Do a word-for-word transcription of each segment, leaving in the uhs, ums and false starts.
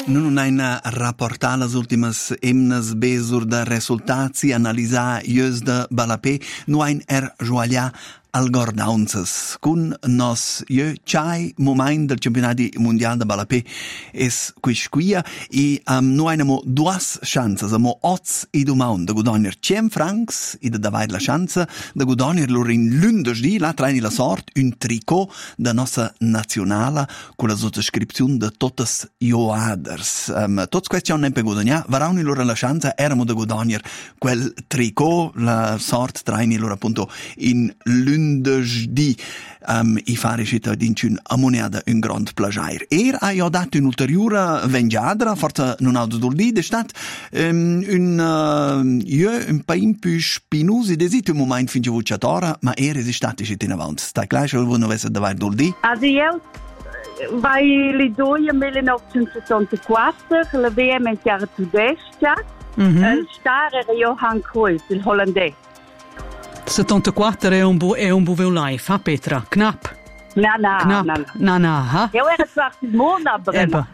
Non ein rapportar las ultimas emnas besur de resultati, analisar ius de balapé, nu ein er joalia al gordaunzas. Cun nos io chai moment del campionati mondial de balapé es quisquia e um, nu einamo duas chances, amo oz e dumaun de guadagnar cem francs e de davai la chance de guadagnar lor in lunedì la traini la sort un tricot de nossa nazionala con la sottoscrizione de totes joaders. Um, tots questi hanno per guadagnar, varauni lor la chance, eramo de guadagnar quel tricot, la sort traini lor appunto in lunedì di um, i fare cittadini a moneda un grand plagiair. Er ha io dato un'ulteriore vengiadra, forse non ha dol di, stat um, un uh, io un paio più spinoso desito un momento fin giucciatora, ma er è stato in avanti. Stai clar, se vuoi non avesse davanti dol di? Also io vai le due nel millenovecentosessantaquattro, la V M in Chiara Tudescia, mm-hmm. il star era Johan Cruyff, il olandese. settantaquattro è un bu è un buvel life, ha Petra? Knapp. Na na Knapp. na na. Na na, ha? Ja, era zwar das Mond, aber Eba.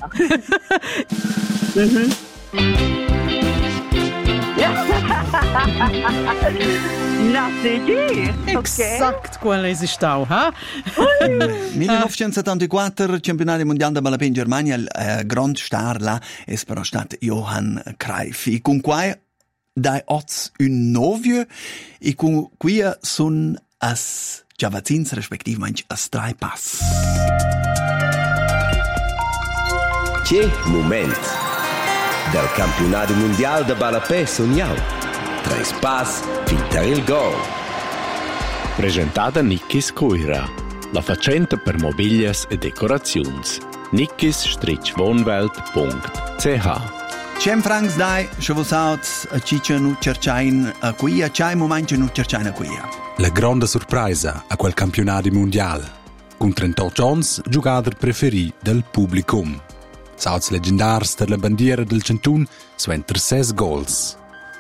Mhm. Na, sicher. Exakt qual è stau, ha? millenovecentosettantaquattro, campionato mondiale de balapé in Germania, il eh, grand star là è però stato Johan Cruyff. E con qua dai oz un novio e con qui son as giavazzins respektivamente as drei pass. Che moment del campionato mondiale de balapé sogniau. Tre pass finter il gol. Presentata Nickis Coira, la facenta per mobilias e decorazions. nickis wohnwelt punkt c h. cem francs dai, se vos saut a ciccia nu cercain a qui, a c'hai momento nu cercain a qui. La grande sorpresa a quel campionato mondiale. Con trentotto ons, giocatore preferì del publicum. Sauts legendars der la bandiera del centun, sventer ses goals.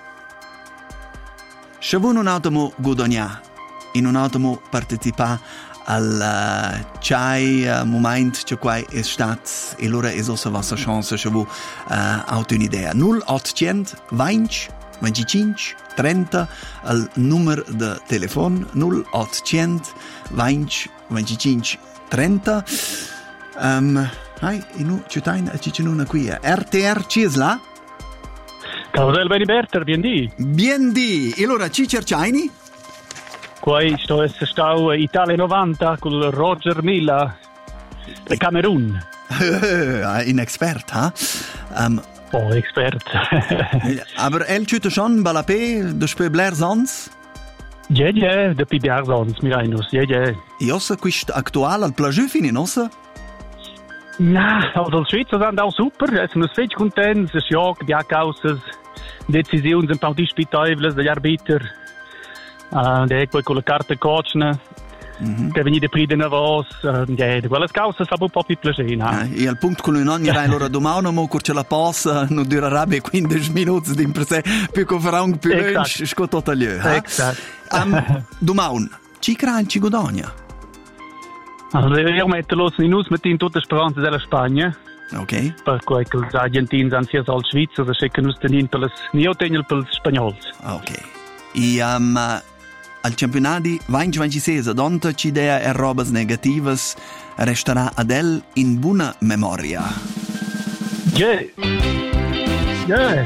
Se voi non automo guadagnar, in un automo partecipa al uh, chai uh, moment che qua è stat e allora è also vostra chance se voi uh, avete un'idea. null ottocento venti venticinque trenta al numero de telefono null ottocento venti venticinque trenta. Um, hai, inu ciutain a cicinuna qui. R T R Cisla? Causel Beniberter, bien di. Bien di. E allora ci cercaini? Qua sto stau Italia novanta con Roger Milla e Camerun. Un expert, ha? Um, oh, expert. aber el chute schon balapé de spe Blair Sons? Ja, ja, de Blair Sons, mir einus. Ja, ja. I ossa quist aktual al plagio fini, nossa? Na, also die Schweizer sind auch super. Es sind sehr contents, es ja, die Akkauses, Decisionen sind auch disputables, der Arbiter. Uh, de poi con le carte coach ne mm-hmm. che venite prima di voi uh, yeah, quelle cause sa un po' più piacere ah, e al punto con ogni rai loro domani mo curce la posa non durerà quindici minuti di imprese più che farà un più lunch scotto taglio esatto um, domani ci crai ci guadagna allora io metto los in us mit in tutte speranze della Spagna ok per cui che gli argentini sono sia al Svizzera se che nos tenin per les neo tenil per les spagnols ok e um, al campionati venti ventisei donta ci idea e robas negativas resterà adel in buona memoria. Yeah. Yeah.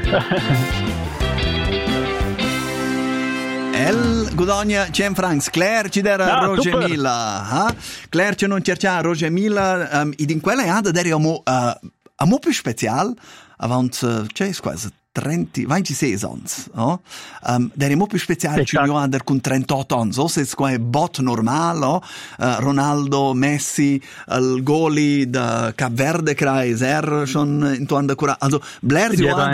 El guadagna cem francs. Claire ci dera ah, Roger super. Milla. Ha? Claire ci non cerca Roger Milla um, ed in quella ada deri amo uh, amo più special avant uh, c'è quasi trenta ventisei ans, oh? Um, der è molto speciale ci ander con trentotto ans, o se è bot normal, oh? uh, Ronaldo, Messi, il goli da Cap Verde Kreis, er schon in tuanda cura, also Blair si